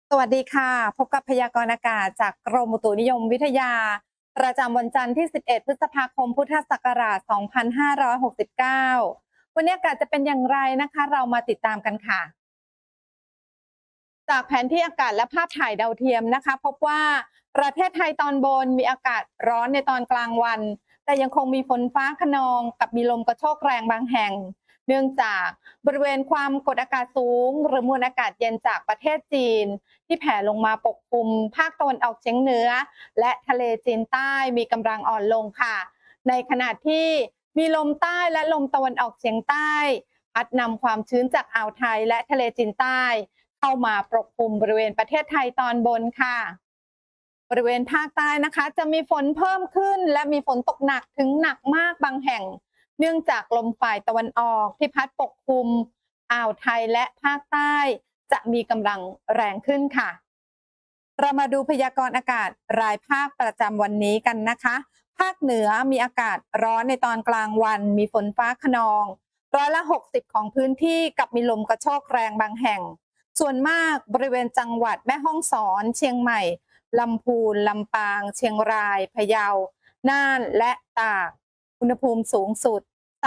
สวัสดีค่ะพบกับพยากรณ์อากาศจากกรมอุตุนิยมวิทยาประจำวันจันทร์ที่ 11 พฤษภาคม พุทธศักราช 2569 วันนี้อากาศจะเป็นอย่างไรนะคะ เรามาติดตามกันค่ะ จากแผนที่อากาศและภาพถ่ายดาวเทียมนะคะพบว่าประเทศไทยตอนบนมีอากาศร้อนในตอนกลางวันแต่ยังคงมีฝนฟ้าคะนองกับมีลมกระโชกแรงบางแห่งเนื่องจากบริเวณความกดอากาศสูงหรือมวลอากาศเย็นจากประเทศจีนที่แผ่ลงมาปกคลุมภาคตะวันออกเฉียงเหนือและทะเลจีนใต้มีกำลังอ่อนลงค่ะในขณะที่มีลมใต้และลมตะวันออกเฉียงใต้พัดนำความชื้นจากอ่าวไทยและทะเลจีนใต้เข้ามาปกคลุมบริเวณประเทศไทยตอนบนค่ะบริเวณภาคใต้นะคะจะมีฝนเพิ่มขึ้นและมีฝนตกหนักถึงหนักมากบางแห่งเนื่องจากลมฝ่ายตะวันออกที่พัดปกคลุมอ่าวไทยและภาคใต้จะมีกำลังแรงขึ้นค่ะเรามาดูพยากรณ์อากาศรายภาคประจำวันนี้กันนะคะภาคเหนือมีอากาศร้อนในตอนกลางวันมีฝนฟ้าคะนอง60%ของพื้นที่กับมีลมกระโชกแรงบางแห่งส่วนมากบริเวณจังหวัดแม่ฮ่องสอนเชียงใหม่ลำพูนลำปางเชียงรายพะเยาน่านและตากอุณหภูมิสูงสุด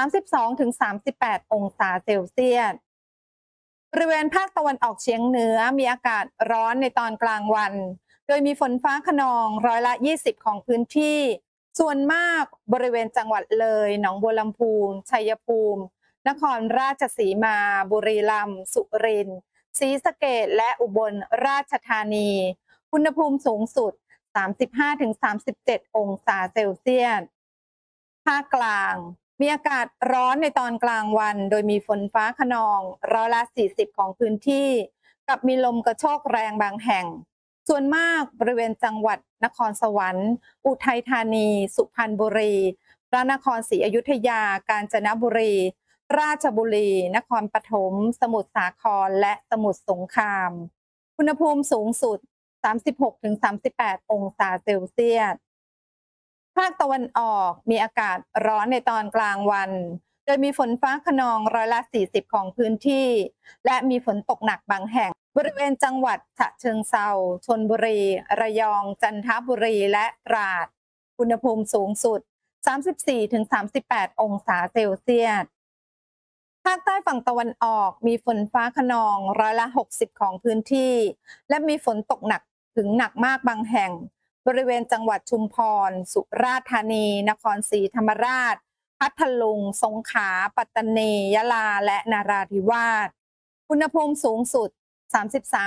32-38 องศาเซลเซียสบริเวณภาคตะวันออกเฉียงเหนือมีอากาศร้อนในตอนกลางวันโดยมีฝนฟ้าคะนอง20%ของพื้นที่ส่วนมากบริเวณจังหวัดเลยหนองบัวลำพูชัยภูมินครราชสีมาบุรีรัมย์สุรินทร์ศรีสะเกษและอุบลราชธานีอุณหภูมิสูงสุด35-37 องศาเซลเซียสภาคกลางมีอากาศร้อนในตอนกลางวันโดยมีฝนฟ้าคะนอง40%ของพื้นที่กับมีลมกระโชกแรงบางแห่งส่วนมากบริเวณจังหวัดนครสวรรค์อุทัยธานีสุพรรณบุรีพระนครศรีอยุธยากาญจนบุรีราชบุรีนครปฐมสมุทรสาครและสมุทรสงครามอุณหภูมิสูงสุด36-38 องศาเซลเซียสภาคตะวันออกมีอากาศร้อนในตอนกลางวันโดยมีฝนฟ้าคะนอง40%ของพื้นที่และมีฝนตกหนักบางแห่งบริเวณจังหวัดฉะเชิงเทราชลบุรีระยองจันทบุรีและตราดอุณหภูมิสูงสุด34-38 องศาเซลเซียสภาคใต้ฝั่งตะวันออกมีฝนฟ้าคะนอง60%ของพื้นที่และมีฝนตกหนักถึงหนักมากบางแห่งบริเวณจังหวัดชุมพรสุราษฎร์ธานีนครศรีธรรมราชพัทลุงสงขลาปัตตานียะลาและนราธิวาสอุณหภูมิสูงสุด